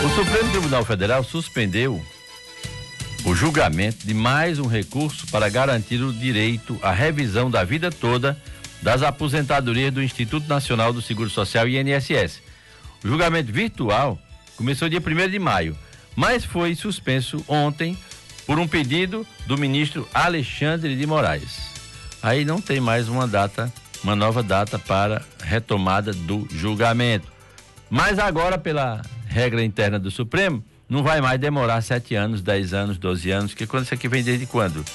O Supremo Tribunal Federal suspendeu o julgamento de mais um recurso para garantir o direito à revisão da vida toda das aposentadorias do Instituto Nacional do Seguro Social, INSS. O julgamento virtual começou dia 1º de maio, mas foi suspenso ontem por um pedido do ministro Alexandre de Moraes. Aí não tem mais uma nova data para retomada do julgamento. Mas agora, pela regra interna do Supremo, não vai mais demorar 7 anos, 10 anos, 12 anos, que quando isso aqui vem desde quando?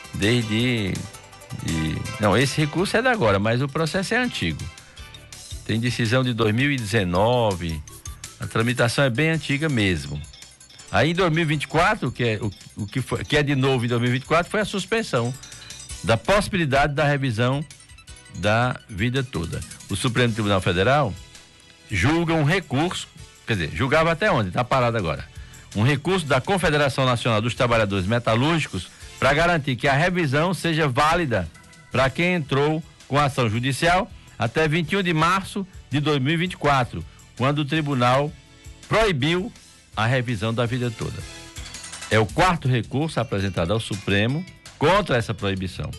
Não, esse recurso é de agora, mas o processo é antigo. Tem decisão de 2019, a tramitação é bem antiga mesmo. Aí em 2024, que é de novo em 2024, foi a suspensão da possibilidade da revisão da vida toda. O Supremo Tribunal Federal julga um recurso, quer dizer, julgava até onde? Está parado agora. Um recurso da Confederação Nacional dos Trabalhadores Metalúrgicos para garantir que a revisão seja válida para quem entrou com ação judicial até 21 de março de 2024, quando o tribunal proibiu a revisão da vida toda. É o 4º recurso apresentado ao Supremo contra essa proibição.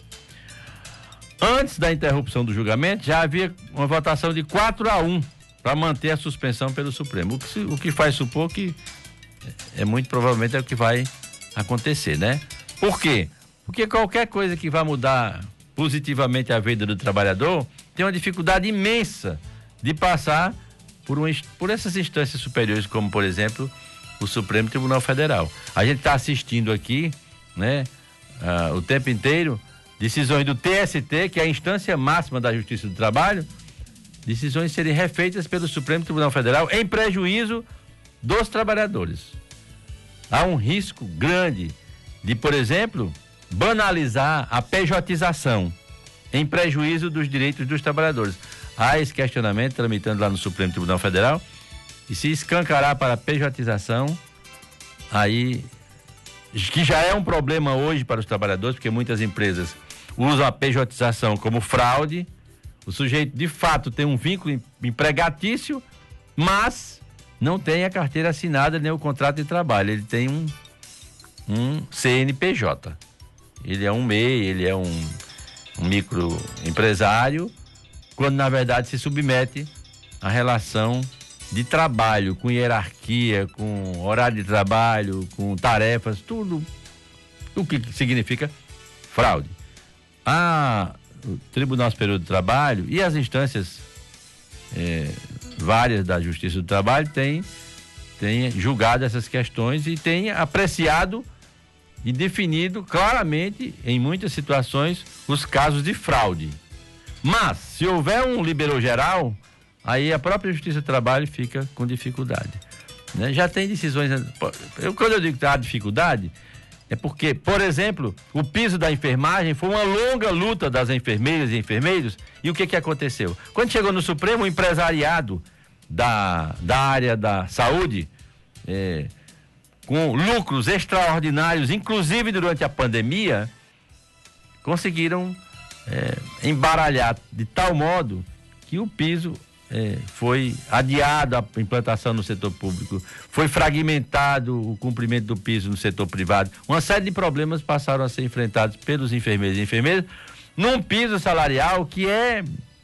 Antes da interrupção do julgamento, já havia uma votação de 4-1 para manter a suspensão pelo Supremo, o que faz supor que muito provavelmente é o que vai acontecer, né? Por quê? Porque qualquer coisa que vá mudar positivamente a vida do trabalhador tem uma dificuldade imensa de passar por essas instâncias superiores, como, por exemplo, o Supremo Tribunal Federal. A gente está assistindo aqui, né, o tempo inteiro, decisões do TST, que é a instância máxima da Justiça do Trabalho, decisões serem refeitas pelo Supremo Tribunal Federal em prejuízo dos trabalhadores. Há um risco grande de, por exemplo, banalizar a pejotização em prejuízo dos direitos dos trabalhadores. Há esse questionamento tramitando lá no Supremo Tribunal Federal, e se escancarar para a pejotização, aí, que já é um problema hoje para os trabalhadores, porque muitas empresas usam a pejotização como fraude. O sujeito, de fato, tem um vínculo empregatício, mas não tem a carteira assinada nem o contrato de trabalho. Ele tem um CNPJ. Ele é um MEI, ele é um microempresário, quando, na verdade, se submete à relação de trabalho, com hierarquia, com horário de trabalho, com tarefas, tudo o que significa fraude. O Tribunal Superior do Trabalho e as instâncias várias da Justiça do Trabalho têm julgado essas questões e têm apreciado e definido claramente, em muitas situações, os casos de fraude. Mas, se houver um liberou geral, aí a própria Justiça do Trabalho fica com dificuldade, né? Já tem decisões. Quando eu digo que há dificuldade, é porque, por exemplo, o piso da enfermagem foi uma longa luta das enfermeiras e enfermeiros, e o que aconteceu? Quando chegou no Supremo, o empresariado da área da saúde, com lucros extraordinários, inclusive durante a pandemia, conseguiram embaralhar de tal modo que o piso foi adiado, a implantação no setor público, foi fragmentado o cumprimento do piso no setor privado. Uma série de problemas passaram a ser enfrentados pelos enfermeiros e enfermeiras num piso salarial que é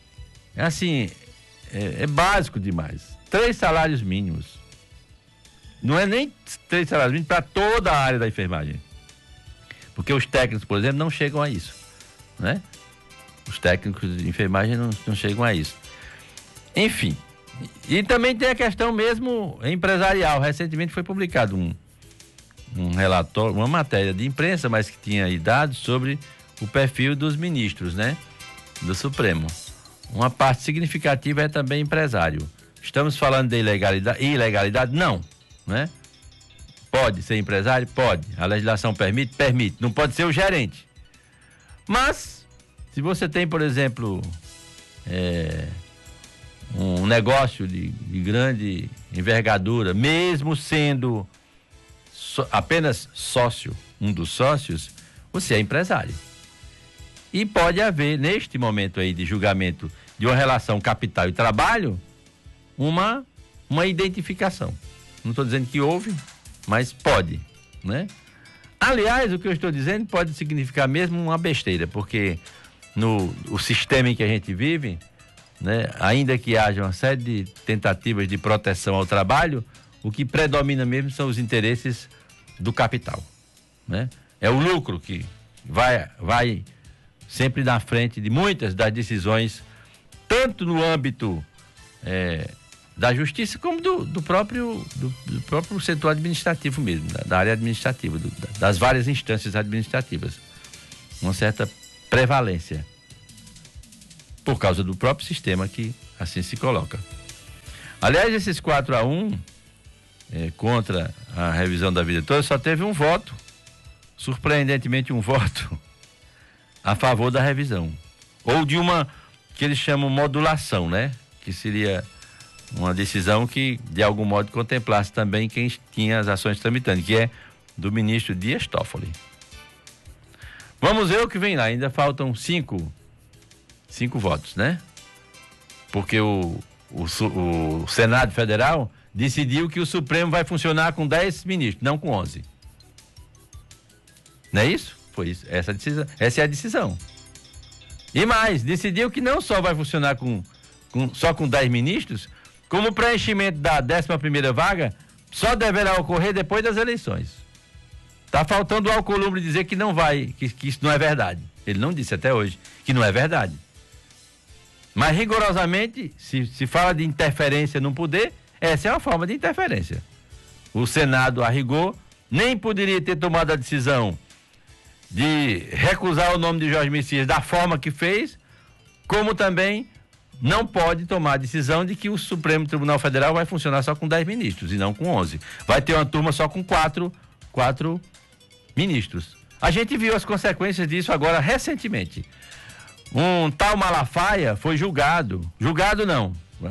básico demais. 3 salários mínimos. Não é nem 3 salários mínimos para toda a área da enfermagem. Porque os técnicos, por exemplo, não chegam a isso, né? Os técnicos de enfermagem não chegam a isso. Enfim, e também tem a questão mesmo empresarial. Recentemente foi publicado um relatório, uma matéria de imprensa, mas que tinha aí dados sobre o perfil dos ministros, né, do Supremo. Uma parte significativa é também empresário. Estamos falando de ilegalidade? Não, né? Pode ser empresário? Pode. A legislação permite? Permite. Não pode ser o gerente. Mas, se você tem, por exemplo, um negócio de grande envergadura, mesmo sendo apenas sócio, um dos sócios, você é empresário. E pode haver, neste momento aí de julgamento de uma relação capital e trabalho, uma identificação. Não estou dizendo que houve, mas pode, né? Aliás, o que eu estou dizendo pode significar mesmo uma besteira, porque o sistema em que a gente vive, né, ainda que haja uma série de tentativas de proteção ao trabalho, o que predomina mesmo são os interesses do capital, né? É o lucro que vai sempre na frente de muitas das decisões, tanto no âmbito da justiça como do próprio setor administrativo mesmo, da área administrativa, das várias instâncias administrativas. Uma certa prevalência por causa do próprio sistema que assim se coloca. Aliás, esses 4-1 contra a revisão da vida toda, só teve um voto, surpreendentemente um voto a favor da revisão, ou de uma que eles chamam modulação, né? Que seria uma decisão que de algum modo contemplasse também quem tinha as ações tramitando, que é do ministro Dias Toffoli. Vamos ver o que vem lá, ainda faltam cinco votos, né? Porque o Senado Federal decidiu que o Supremo vai funcionar com 10 ministros, não com 11. Não é isso? Foi isso. Essa é a decisão. E mais, decidiu que não só vai funcionar só com 10 ministros, como o preenchimento da 11ª vaga só deverá ocorrer depois das eleições. Está faltando o Alcolumbre dizer que não vai, que isso não é verdade. Ele não disse até hoje que não é verdade. Mas rigorosamente, se fala de interferência no poder, essa é uma forma de interferência. O Senado, a rigor, nem poderia ter tomado a decisão de recusar o nome de Jorge Messias da forma que fez, como também não pode tomar a decisão de que o Supremo Tribunal Federal vai funcionar só com 10 ministros e não com 11. Vai ter uma turma só com quatro ministros. A gente viu as consequências disso agora recentemente. Um tal Malafaia foi julgado não,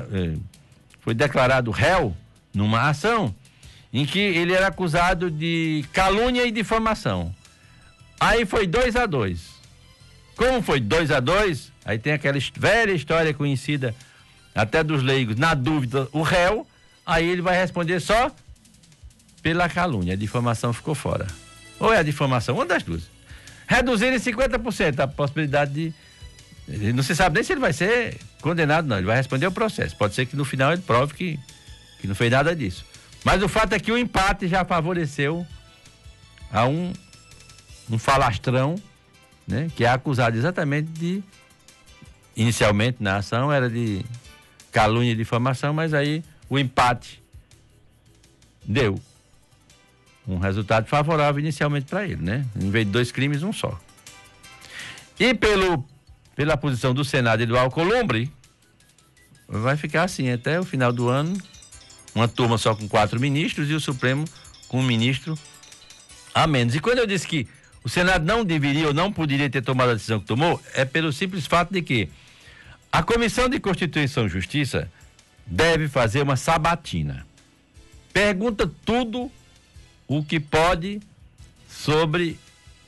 foi declarado réu numa ação em que ele era acusado de calúnia e difamação. Aí foi 2-2. Como foi 2-2, aí tem aquela velha história conhecida até dos leigos, na dúvida, o réu, aí ele vai responder só pela calúnia, a difamação ficou fora. Ou é a difamação, uma das duas. Reduzindo em 50% a possibilidade de... Não se sabe nem se ele vai ser condenado, não. Ele vai responder o processo. Pode ser que no final ele prove que não fez nada disso. Mas o fato é que o empate já favoreceu a um falastrão, né, que é acusado exatamente de... Inicialmente na ação era de calúnia e difamação, mas aí o empate deu um resultado favorável inicialmente para ele, né? Em vez de 2 crimes, um só. E pela posição do Senado e do Alcolumbre, vai ficar assim até o final do ano, uma turma só com 4 ministros e o Supremo com 1 ministro a menos. E quando eu disse que o Senado não deveria ou não poderia ter tomado a decisão que tomou, é pelo simples fato de que a Comissão de Constituição e Justiça deve fazer uma sabatina. Pergunta tudo o que pode sobre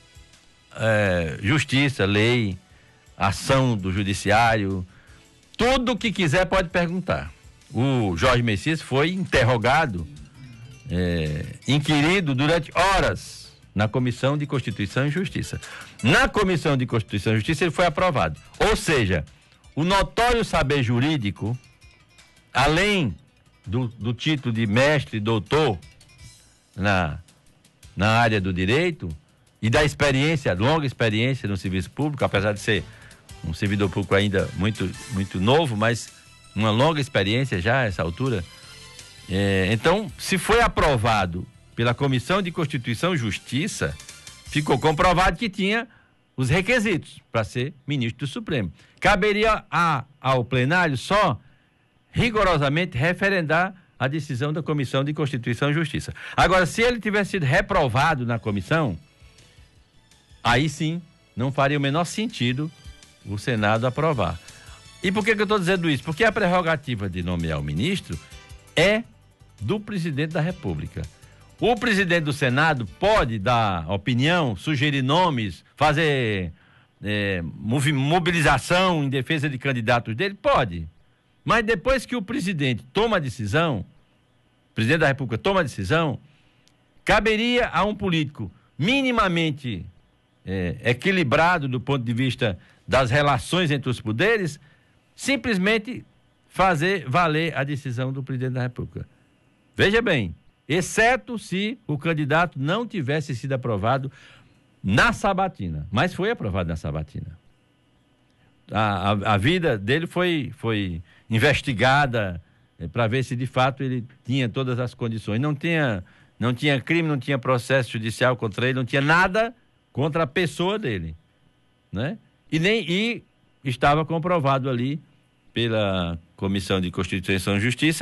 justiça, lei, ação do judiciário, tudo o que quiser pode perguntar. O Jorge Messias foi interrogado, inquirido durante horas na Comissão de Constituição e Justiça. Na Comissão de Constituição e Justiça ele foi aprovado. Ou seja, o notório saber jurídico, além do título de mestre, doutor na área do direito e da experiência, longa experiência no serviço público, apesar de ser um servidor público ainda muito, muito novo, mas uma longa experiência já a essa altura. Então, se foi aprovado pela Comissão de Constituição e Justiça, ficou comprovado que tinha os requisitos para ser ministro do Supremo. Caberia ao plenário só rigorosamente referendar a decisão da Comissão de Constituição e Justiça. Agora, se ele tivesse sido reprovado na comissão, aí sim não faria o menor sentido o Senado aprovar. E por que eu estou dizendo isso? Porque a prerrogativa de nomear o ministro é do presidente da República. O presidente do Senado pode dar opinião, sugerir nomes, fazer mobilização em defesa de candidatos dele? Pode. Mas depois que o presidente toma a decisão, presidente da República toma a decisão, caberia a um político minimamente equilibrado do ponto de vista das relações entre os poderes, simplesmente fazer valer a decisão do presidente da República. Veja bem, exceto se o candidato não tivesse sido aprovado na sabatina, mas foi aprovado na sabatina. A vida dele foi investigada para ver se de fato ele tinha todas as condições. Não tinha crime, não tinha processo judicial contra ele, não tinha nada contra a pessoa dele, né? E estava comprovado ali pela Comissão de Constituição e Justiça